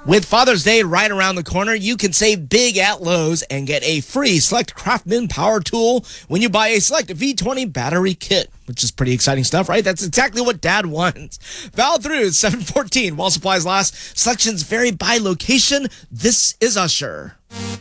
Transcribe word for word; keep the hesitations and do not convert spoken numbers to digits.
With Father's Day right around the corner, you can save big at Lowe's and get a free Select Craftsman power tool when you buy a Select V twenty battery kit, which is pretty exciting stuff, right? That's exactly what Dad wants. Valid through seven fourteen while supplies last. Selections vary by location. This is Usher.